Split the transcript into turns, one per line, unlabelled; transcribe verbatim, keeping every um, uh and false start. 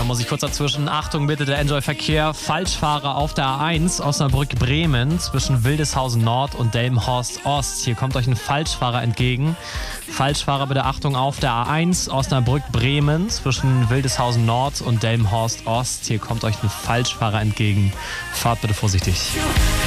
muss ich kurz dazwischen. Achtung bitte, der Enjoy-Verkehr. Falschfahrer auf der A eins Osnabrück-Bremen zwischen Wildeshausen Nord und Delmenhorst Ost. Hier kommt euch ein Falschfahrer entgegen. Falschfahrer bitte Achtung auf der A eins Osnabrück-Bremen zwischen Wildeshausen Nord und Delmenhorst Ost. Hier kommt euch ein Falschfahrer entgegen. Fahrt bitte vorsichtig.